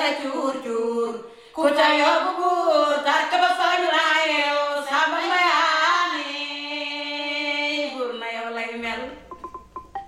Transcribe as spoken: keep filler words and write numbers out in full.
safara cuur cuur ku ca yóbbu buur tark ba soñ laa yeew samba mbayaane buur na yow lay mel